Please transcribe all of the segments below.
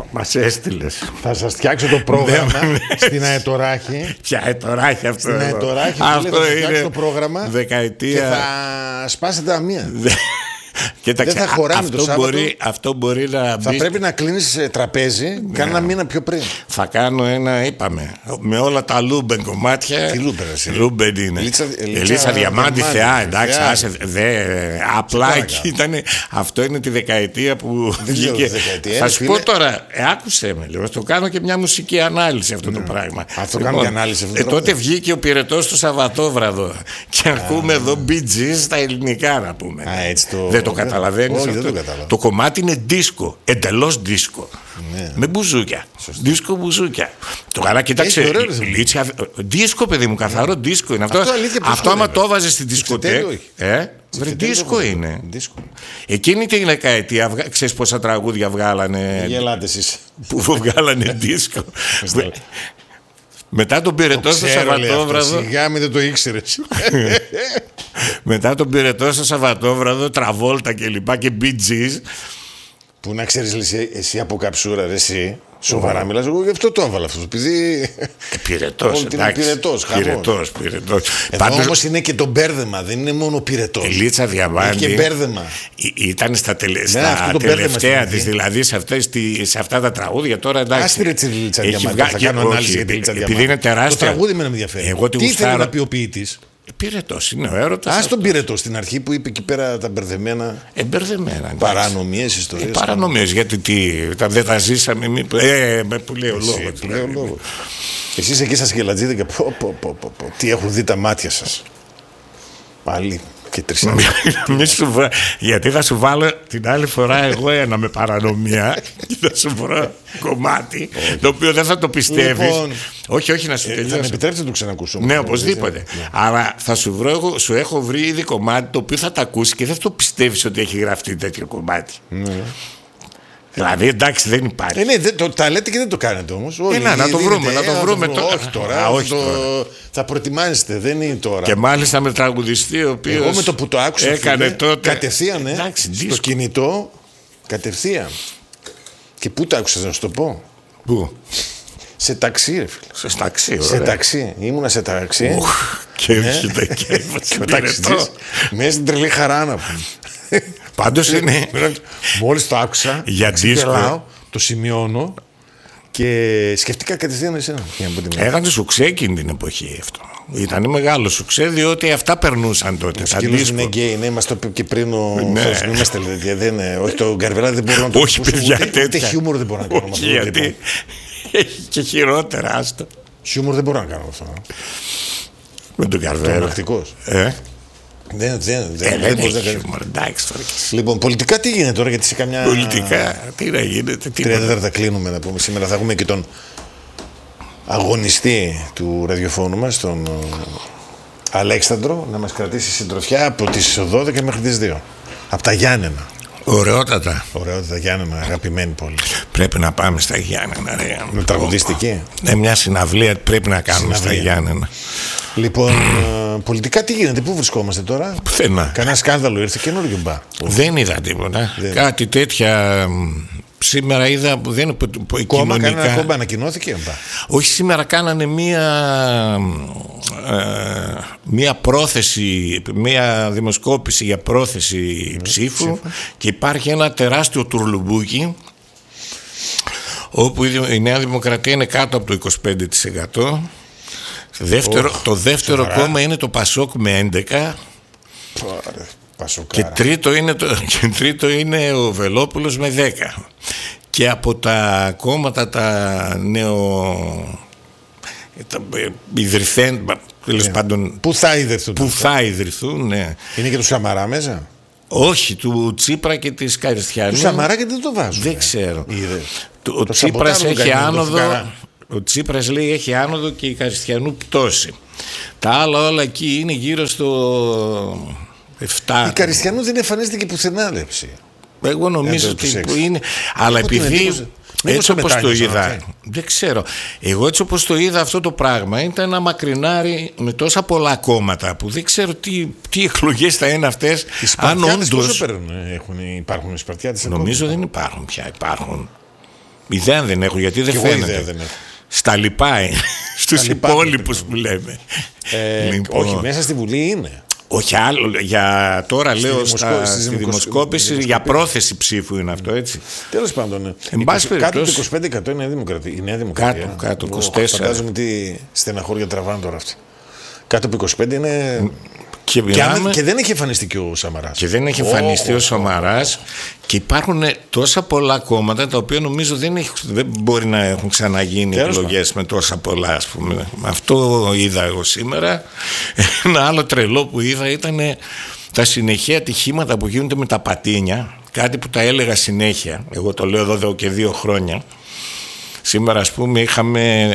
Μας έστειλες. Θα σας φτιάξω το πρόγραμμα στην Αετοράχη. Ποια Αετοράχη αυτό? Στην Αετοράχη αυτό θα σας φτιάξω είναι το πρόγραμμα δεκαετία. και θα σπάσετε τα μία. Κοίταξε, δεν θα χωράμε το Σάββατο. Αυτό μπορεί να Θα πρέπει να κλείνεις τραπέζι κάνα μήνα πιο πριν. Θα κάνω ένα, είπαμε, με όλα τα Λούμπεν κομμάτια. Τι Λούμπεν εσύ? Λούμπεν είναι. Λίτσα Διαμάντη, θεά, εντάξει. Απλά εκεί ήταν. Αυτό είναι τη δεκαετία που βγήκε. Θα σου πω τώρα, άκουσε με λίγο. Το κάνω και μια μουσική ανάλυση αυτό το πράγμα. Αυτό κάνω και ανάλυση. Τότε βγήκε ο Πυρετός το Σαββατόβραδο. Και ακούμε εδώ Bee Gees στα ελληνικά να πούμε. Δεν το καταλαβαίνεις? Όχι, δεν το καταλαβαίνω. Το κομμάτι είναι δίσκο, εντελώς δίσκο. Ναι. Με μπουζούκια. Δίσκο μπουζούκια. Το καλά, κοίταξε. Δίσκο, παιδί μου, καθαρό δίσκο είναι αυτό. Αυτό άμα το έβαζε στην δισκοτέκ. Δίσκο είναι. Εκείνη την δεκαετία, ξέρεις πόσα τραγούδια βγάλανε? Γελάτε εσείς. Που βγάλανε δίσκο. Μετά τον Πυρετό στο Σαββατόβραδο. Σιγά μην δεν το ήξερες. Μετά τον Πυρετό στο Σαββατόβραδο, Τραβόλτα και λοιπά και Bee Gees. Που να ξέρεις εσύ από καψούρα, εσύ. Σοβαρά μιλάς, εγώ γι' αυτό το έβαλα αυτό. Επειδή. Πυρετός, εντάξει. Πυρετός. Εδώ όμως είναι και το μπέρδεμα, δεν είναι μόνο πυρετός. Η Λίτσα Διαμάντη. Και μπέρδεμα. Ήταν στα τελευταία της, δηλαδή σε αυτά τα τραγούδια. Τώρα εντάξει. Άστηρε τη Λίτσα Διαμάντη. Θα κάνω ανάλυση για τη Λίτσα Διαμάντη. Επειδή είναι τεράστια. Το τραγούδι με ενδιαφέρει. Τι ήθελε να πει ο ποιητής? Πυρετός είναι ο έρωτας. Ας τον Πυρετό στην αρχή που είπε εκεί πέρα τα μπερδεμένα. Μπερδεμένα. Παρανομίες, ιστορίες. Παρανομίες, γιατί δεν τα ζήσαμε. Που λέει ο λόγος. Εσείς εκεί σας γελατζείτε και τι έχουν δει τα μάτια σας. Πάλι και 3,5. Γιατί θα σου βάλω την άλλη φορά εγώ ένα με παρανομία και θα σου βρω κομμάτι το οποίο δεν θα το πιστεύεις. Όχι, να σου τελειώσω. Θα με επιτρέψετε να το ξανακούσω. Ναι, οπωσδήποτε. Αλλά θα σου βρω εγώ, σου έχω βρει ήδη κομμάτι το οποίο θα τα ακούσει και δεν θα το πιστεύεις ότι έχει γραφτεί τέτοιο κομμάτι. Δηλαδή, εντάξει, δεν υπάρχει. Τα λέτε και δεν το κάνετε όμως. Να το βρούμε. Όχι τώρα. Θα προετοιμάζεστε, δεν είναι τώρα. Και μάλιστα με τραγουδιστή ο οποίος. Εγώ με το που το άκουσα έκανε τότε. Κατευθείαν, στο κινητό. Κατευθείαν. Και πού το άκουσα, να σου το πω? Πού? Σε ταξί, ρε φίλε. Σε ταξί. Ήμουνα σε ταξί. Και έρχεται και ο ταξιτζής μέσα στην τρελή χαρά να πούμε. Πάντως είναι. Μόλις το άκουσα, για δίσκο, το σημειώνω και σκεφτήκα κατευθείαν εσένα. Έκανε σουξέ εκείνη την εποχή αυτό. Ήταν μεγάλο σουξέ, διότι αυτά περνούσαν τότε. Ο σκύλος είναι γκέι, ναι, μας το είπε και πριν ο. Μην είμαστε τέτοια. Όχι, το Γκαρβελά δεν μπορώ να το όχι, παιδιά, ούτε χιούμορ δεν μπορώ να κάνω. Όχι, γιατί έχει και χειρότερα, άστο. Χιούμορ δεν μπορώ να κάνω αυτό. Με τον Γκαρβέλα. Τρομακτικός. Δεν μπορεί να κάνει. Λοιπόν, πολιτικά τι γίνεται τώρα, γιατί σε καμιά. Πολιτικά, τι να γίνεται. 3 κλείνουμε να πούμε. Σήμερα θα έχουμε και τον αγωνιστή του ραδιοφώνου μας, τον Αλέξανδρο, να μας κρατήσει συντροφιά από τις 12 μέχρι τις 2. Από τα Γιάννενα. Ωραιότατα. Γιάννενα, αγαπημένη πόλη. Πρέπει να πάμε στα Γιάννενα. Με τραγουδιστική. Μια συναυλία πρέπει να κάνουμε στα Γιάννενα. Λοιπόν, πολιτικά τι γίνεται, πού βρισκόμαστε τώρα? Πουθενά. Κανένα σκάνδαλο ήρθε καινούργιο μπα? Δεν είδα τίποτα. Κάτι τέτοια. Σήμερα είδα που δεν είναι κανένα κόμμα ανακοινώθηκε. Όχι, σήμερα κάνανε μία πρόθεση, μία δημοσκόπηση για πρόθεση ψήφου και υπάρχει ένα τεράστιο τουρλουμπούκι όπου η Νέα Δημοκρατία είναι κάτω από το 25%. Το δεύτερο κόμμα είναι το Πασόκ με 11%. Και τρίτο είναι ο Βελόπουλος με 10%. Και από τα κόμματα τα ιδρυθέν, τέλος πάντων, που θα ιδρυθούν, ναι. Είναι και του Σαμαρά μέσα? Όχι, του Τσίπρα και της Καριστιανού. Του Σαμαρά και δεν το βάζουν. Δεν ξέρω. Ο Τσίπρας έχει άνοδο. Ο Τσίπρας λέει έχει άνοδο και η Καριστιανού πτώση. Τα άλλα όλα εκεί είναι γύρω στο 7. Η Καριστιανού δεν εμφανίζεται και πουθενά, λέψη. Εγώ νομίζω ότι είναι. Αλλά επειδή έτσι όπως το είδα, δεν ξέρω. Εγώ έτσι όπως το είδα αυτό το πράγμα ήταν ένα μακρινάρι με τόσα πολλά κόμματα που δεν ξέρω τι εκλογές θα είναι αυτές. Αν όντως υπάρχουν οι Σπαρτιάτες. Νομίζω δεν υπάρχουν πια. Υπάρχουν. Ιδέα δεν έχω, γιατί δεν φαίνεται. Στα λοιπά, στους υπόλοιπους που λέμε. Λοιπόν, όχι, μέσα στη Βουλή είναι. Όχι άλλο, για τώρα λέω στη δημοσκόπηση για πρόθεση ψήφου είναι αυτό, έτσι. Τέλος πάντων, κάτω από 25% είναι η Νέα Δημοκρατία. Κάτω 24%. Φαντάζομαι τι στεναχώρια τραβάνε τώρα αυτή. Κάτω από 25% είναι... Και δεν έχει εμφανιστεί και ο Σαμαράς. Και δεν έχει εμφανιστεί ο Σαμαράς. Και υπάρχουν τόσα πολλά κόμματα τα οποία νομίζω δεν μπορεί να έχουν ξαναγίνει εκλογές με τόσα πολλά, ας πούμε. Αυτό είδα εγώ σήμερα. Ένα άλλο τρελό που είδα ήταν τα συνεχεία ατυχήματα που γίνονται με τα πατίνια. Κάτι που τα έλεγα συνέχεια. Εγώ το λέω εδώ και 2 χρόνια. Σήμερα, ας πούμε, είχαμε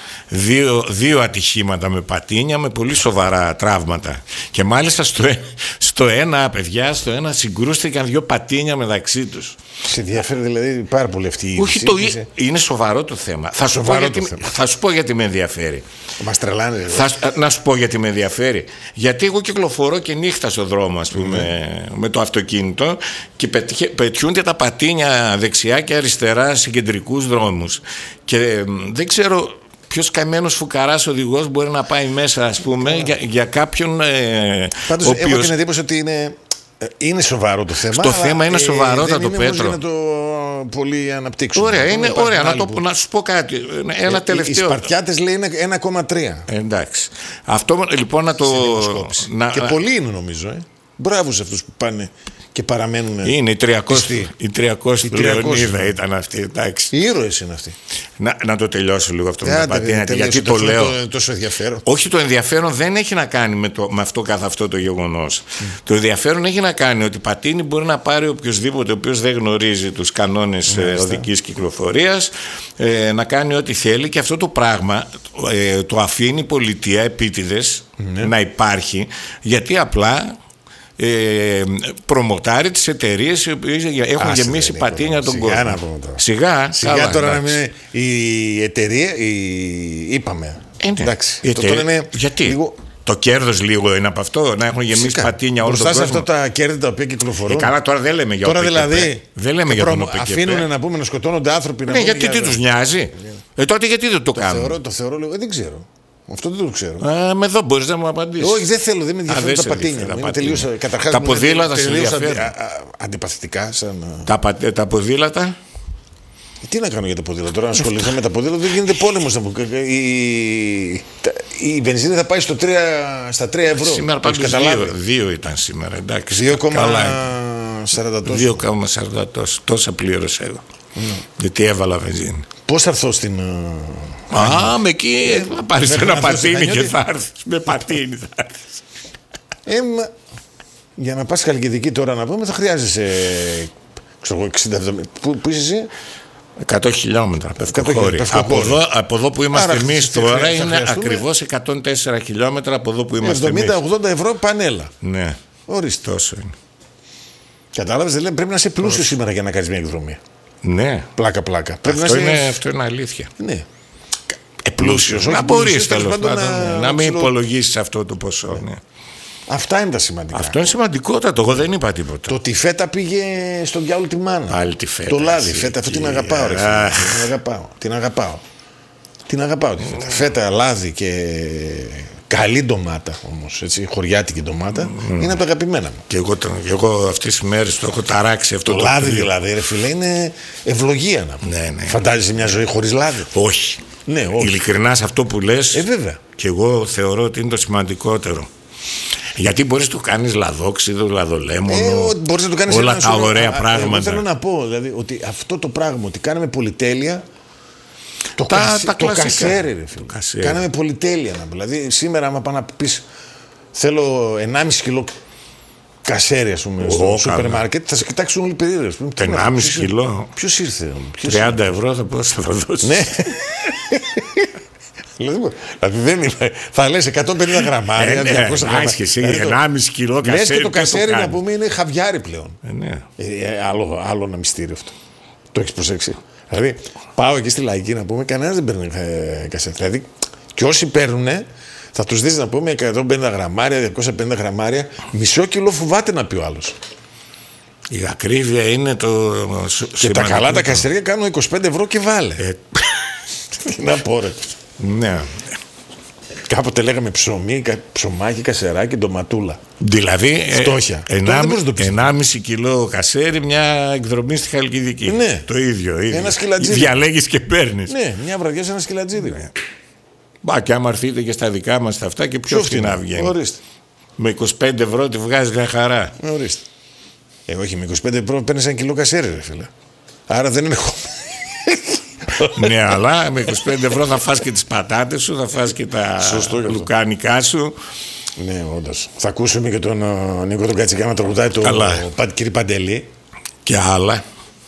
δύο ατυχήματα με πατίνια με πολύ σοβαρά τραύματα. Και μάλιστα στο ένα, παιδιά, συγκρούστηκαν 2 πατίνια μεταξύ τους. Σε ενδιαφέρει δηλαδή πάρα πολύ αυτή η είδηση? Όχι, είναι σοβαρό το θέμα. Θα σου πω γιατί με ενδιαφέρει. Μας τρελάνε. Να σου πω γιατί με ενδιαφέρει. Γιατί εγώ κυκλοφορώ και νύχτα στο δρόμο, ας πούμε, με το αυτοκίνητο και πετιούνται τα πατίνια δεξιά και αριστερά σε κεντρικούς δρόμους. Και δεν ξέρω ποιος καημένος φουκαράς οδηγός μπορεί να πάει μέσα, ας πούμε, για κάποιον. Πάντως έχω την εντύπωση ότι είναι σοβαρό το θέμα. Το θέμα είναι σοβαρότατο, Πέτρο. Για να το πολύ αναπτύξουμε. Ωραία, να σου πω κάτι. Ένα τελευταίο. Οι Σπαρτιάτες λέει είναι 1,3. Εντάξει. Αυτό λοιπόν να το. Και πολλοί είναι, νομίζω. Μπράβο σε αυτούς που πάνε και παραμένουν. Είναι οι 300 του Λεωνίδα ήταν αυτοί. Εντάξει. Οι ήρωες είναι αυτοί. Να το τελειώσω λίγο αυτό με τα πατίνια. Γιατί το λέω. Τόσο ενδιαφέρον. Όχι, το ενδιαφέρον δεν έχει να κάνει με αυτό καθ' αυτό το γεγονός. Το ενδιαφέρον έχει να κάνει ότι πατίνι μπορεί να πάρει οποιοδήποτε ο οποίος δεν γνωρίζει τους κανόνες οδικής κυκλοφορίας, να κάνει ό,τι θέλει, και αυτό το πράγμα το αφήνει η πολιτεία επίτηδες να υπάρχει, γιατί απλά προμοτάρει τις εταιρείες οι οποίες έχουν γεμίσει πατίνια τον κόσμο. Σιγά τώρα να μην η εταιρεία, είπαμε. Εντάξει. Γιατί λίγο... το κέρδος λίγο είναι από αυτό, να έχουν γεμίσει πατίνια όλο τον κόσμο. Μπροστά σε αυτά τα κέρδη τα οποία κυκλοφορούν. Καλά, τώρα δεν λέμε για τώρα δηλαδή δεν λέμε για τον ΟΠΕΚ. Αφήνουν να πούμε να σκοτώνονται άνθρωποι. Ναι, γιατί τι τους νοιάζει. Τότε γιατί δεν το κάνουν? Το θεωρώ λίγο, δεν ξέρω. Αυτό δεν το ξέρω. Με εδώ μπορείς να μου απαντήσεις. Όχι, δεν θέλω, δεν με ενδιαφέρουν τα πατίνια. Καταρχάς, τα ποδήλατα σε ενδιαφέρουν. Αντιπαθητικά. Τα ποδήλατα. Τι να κάνω για τα ποδήλατα τώρα, να ασχοληθώ με τα ποδήλατα, δεν γίνεται πόλεμος. Η βενζίνη θα πάει στα 3 ευρώ. Σήμερα πάντως 2 ήταν σήμερα, εντάξει. 2,40 τόσα πλήρωσα εγώ. Γιατί έβαλα βενζίνη. Πώς θα έρθω στην... με εκεί θα πάρεις ένα πατίνι και θα έρθεις. Με πατίνι θα έρθεις. Για να πας Χαλκιδική τώρα να πούμε θα χρειάζεσαι 60-70. Πού είσαι εσύ? 100 χιλιόμετρα από εδώ που είμαστε εμείς τώρα είναι ακριβώς 104 χιλιόμετρα από εδώ που είμαστε εμείς. 70-80 ευρώ πανέλα. Ναι, ορίστε. Τόσο είναι. Κατάλαβες, δηλαδή πρέπει να είσαι πλούσιος σήμερα για να κάνεις μια εκδρομή. Ναι. Πλάκα. Αυτό είναι αλήθεια. Ναι. Πλούσιος, να μπορείς τέλος πάντων να μην υπολογίσεις αυτό το ποσό. Ναι. Αυτά είναι τα σημαντικά. Αυτό είναι σημαντικότατο. Εγώ δεν είπα τίποτα. Το ότι φέτα πήγε στον διάολο τη μάνα. Άλλη τη φέτα. Το λάδι, φέτα, αυτή την αγαπάω. Την αγαπάω. Φέτα, λάδι και καλή ντομάτα όμως. Έτσι, χωριάτικη ντομάτα είναι από τα αγαπημένα μου. Και εγώ αυτές τις μέρες το έχω ταράξει αυτό. Το λάδι δηλαδή, ρε φίλε, είναι ευλογία να πούμε. Ναι. Φαντάζεσαι μια ζωή χωρίς λάδι? Όχι. Ναι, όχι. Ειλικρινά σε αυτό που λες. Βέβαια. Και εγώ θεωρώ ότι είναι το σημαντικότερο. Γιατί μπορείς να το κάνεις λαδόξιδο, λαδολέμονο, μπορείς να το κάνεις όλα τα ωραία πράγματα. Θέλω να πω δηλαδή ότι αυτό το πράγμα ότι κάναμε πολυτέλεια. Το κασέρι, ρε φίλε. Κάναμε πολυτέλεια. Δηλαδή σήμερα, άμα πάνε να πεις θέλω 1,5 κιλό κασέρι, ας πούμε, στο σούπερ μάρκετ, θα σε κοιτάξουν όλοι περίεργα. 1,5 κιλό. Ποιος ήρθε? 30 ευρώ θα δώσεις. Ναι. Δηλαδή δεν είναι. Θα λες 150 γραμμάρια, 200 γραμμάρια. 1,5 κιλό κασέρι. Λες και το κασέρι να πούμε είναι χαβιάρι πλέον. Ναι. Άλλο ένα μυστήριο αυτό. Το έχεις προσέξει? Δηλαδή πάω εκεί στη Λαϊκή να πούμε, κανένας δεν παίρνει κασέρι. Δηλαδή και όσοι παίρνουν θα τους δεις να πούμε 150 γραμμάρια, 250 γραμμάρια, μισό κιλό φοβάται να πει ο άλλος. Η ακρίβεια είναι το. Και τα καλά τα κασέρια κάνουν 25 ευρώ και βάλε. Τι να πω, ρε. Ναι. Κάποτε λέγαμε ψωμάκι, κασεράκι, ντοματούλα. Δηλαδή, φτώχεια. 1,5 κιλό κασέρι, μια εκδρομή στη Χαλκιδική. Ναι. Το ίδιο. Ένα σκυλατζίδι. Διαλέγεις και παίρνεις. Ναι, μια βραδιά σε ένα σκυλατζίδι. Ναι. Μπα, και άμα έρθείτε και στα δικά μας τα αυτά και πιο φθηνά βγαίνει. Ορίστε. Με 25 ευρώ τη βγάζει μια χαρά. Ορίστε. Όχι, με 25 ευρώ παίρνεις 1 κιλό κασέρι, ρε φίλε. Άρα δεν είναι Ναι, αλλά με 25 ευρώ θα φας και τις πατάτες σου, θα φας και τα λουκάνικά σου. Ναι, όντως. Θα ακούσουμε και τον Νίκο τον Κατσικά να τραγουδάει το κύριε Παντελή. Και άλλα.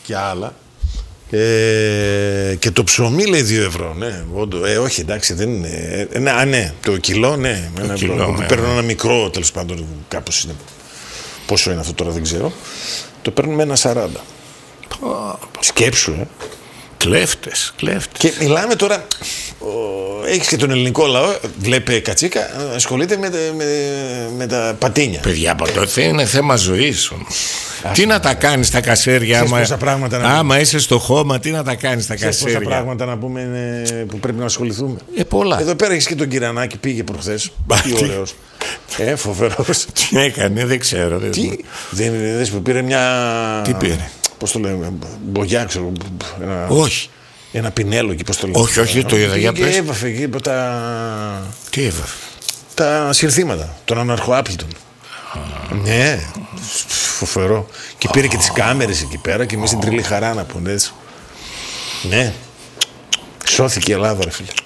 Και το ψωμί λέει 2 ευρώ. Ναι, όχι, εντάξει, δεν είναι. Ναι, το κιλό, ναι. Παίρνω ένα μικρό, τέλος πάντων, κάπως είναι. Πόσο είναι αυτό τώρα δεν ξέρω. Το παίρνουμε 1,40. Σκέψου, Κλέφτες. Και μιλάμε τώρα. Έχεις και τον ελληνικό λαό, βλέπει Κατσίκα, ασχολείται με τα πατίνια. Παιδιά, από τότε είναι θέμα ζωής. Τι να τα κάνεις τα κασέρια, άμα είσαι στο χώμα, τι να τα κάνεις τα κασέρια. Πόσα πράγματα να πούμε που πρέπει να ασχοληθούμε. Πολλά. Εδώ πέρα έχεις και τον Κυρανάκη, πήγε προχθές. Τι ωραίος. Φοβερός. Τι έκανε, δεν ξέρω. Δεν που πήρε μια. Τι πήρε. Πώς το λέμε, μπογιά, ξέρω. Όχι. Ένα πινέλο εκεί, πώς το λέμε. Όχι, το είδα. Για πες. Και έβαφε εκεί Τι έβαφε. Τα συνθήματα των αναρχοάπλητων. Ναι, φοβερό. Και πήρε και τις κάμερες εκεί πέρα και εμείς την τρελή χαρά να πούμε έτσι. Ναι. Σώθηκε η Ελλάδα, ρε φίλε.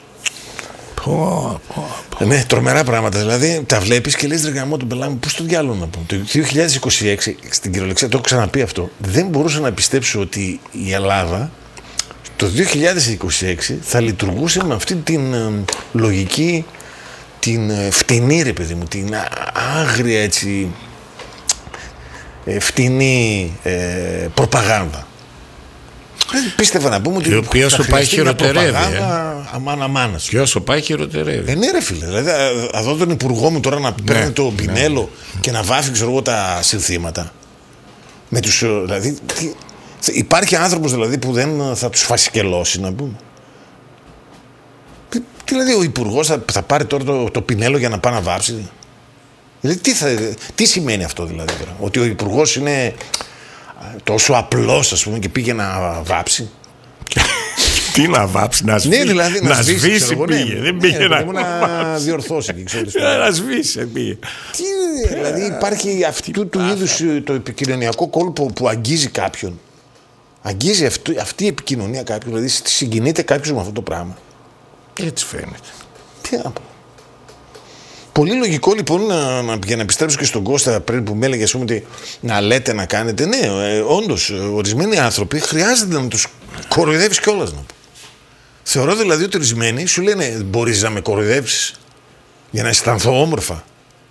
Ναι, τρομερά πράγματα. Δηλαδή τα βλέπεις και λες, ρε γαμό τον πελά μου, πώς το διάλογο να πω. Το 2026, στην κυριολεξία, το έχω ξαναπεί αυτό, δεν μπορούσα να πιστέψω ότι η Ελλάδα το 2026 θα λειτουργούσε με αυτή την λογική, την φτηνή, ρε παιδί μου, την άγρια έτσι φτηνή προπαγάνδα. Δεν πίστευα να πούμε ότι. Η οποία σου πάει χειροτερεύει. Αμάνα. Και όσο πάει χειροτερεύει. Ναι, ρε φίλε. Δηλαδή, εδώ τον υπουργό μου τώρα να παίρνει το πινέλο και να βάφει, ξέρω εγώ, τα συνθήματα. Με τους, δηλαδή, υπάρχει άνθρωπος δηλαδή που δεν θα τους φασικελώσει, να πούμε. Δηλαδή, ο υπουργός θα πάρει τώρα το πινέλο για να πάει να βάψει. Δηλαδή, τι σημαίνει αυτό δηλαδή τώρα. Ότι ο υπουργός είναι τόσο απλός, ας πούμε, και πήγε να βάψει. Τι να βάψει, να σβήσει. Ναι, δηλαδή να σβήσει πήγε. Δεν πήγε να διορθώσει. Να σβήσει πήγε. Δηλαδή υπάρχει αυτού του είδους το επικοινωνιακό κόλπο που αγγίζει κάποιον. Αγγίζει αυτή η επικοινωνία κάποιον. Δηλαδή συγκινείται κάποιος με αυτό το πράγμα. Έτσι φαίνεται. Τι να πω. Πολύ λογικό λοιπόν για να επιστρέψω και στον Κώστα πριν που με έλεγε ότι να λέτε, να κάνετε. Ναι, όντως, ορισμένοι άνθρωποι χρειάζεται να τους κοροϊδεύεις κιόλας. Θεωρώ δηλαδή ότι ορισμένοι σου λένε μπορείς να με κοροϊδεύσεις για να αισθανθώ όμορφα.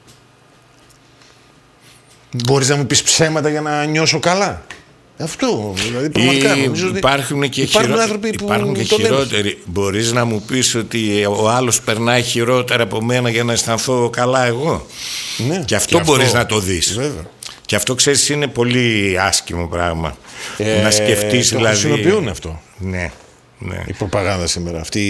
Μπορείς να μου πεις ψέματα για να νιώσω καλά. Αυτό δηλαδή πραγματικά νομίζω ότι υπάρχουν και χειρότεροι. Μπορείς να μου πεις ότι ο άλλος περνάει χειρότερα από μένα για να αισθανθώ καλά εγώ. Ναι, και αυτό μπορείς να το δεις. Βέβαια. Και αυτό ξέρεις είναι πολύ άσχημο πράγμα. Να σκεφτείς το δηλαδή. χρησιμοποιούν αυτό. Ναι. Η προπαγάνδα σήμερα. Αυτή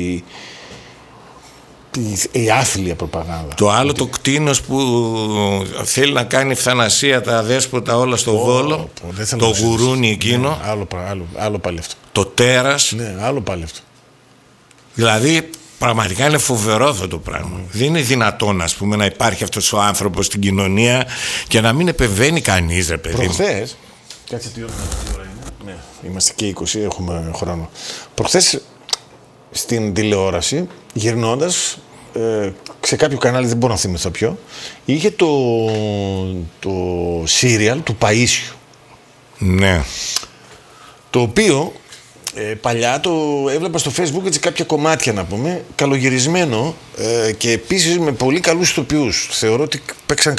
η άθλια προπαγάνδα. Το άλλο το κτήνος που θέλει να κάνει ευθανασία τα δέσποτα όλα στο Βόλο. Το γουρούνι εκείνο. Ναι, άλλο πάλι αυτό. Το τέρας. Ναι, άλλο πάλι αυτό. Δηλαδή πραγματικά είναι φοβερό αυτό το πράγμα. Δεν είναι δυνατόν, ας πούμε, να υπάρχει αυτός ο άνθρωπος στην κοινωνία και να μην επεμβαίνει κανείς, ρε παιδί. Προχθές, κάτσε τι ώρα είναι. Ναι, είμαστε και 20, έχουμε χρόνο. Προχθές στην τηλεόραση, γυρνώντας, σε κάποιο κανάλι, δεν μπορώ να θυμηθώ ποιο, είχε το σύριαλ του Παΐσιου. Ναι. Το οποίο παλιά το έβλεπα στο Facebook έτσι κάποια κομμάτια να πούμε, καλογυρισμένο και επίσης με πολύ καλούς ηθοποιούς. Θεωρώ ότι παίξαν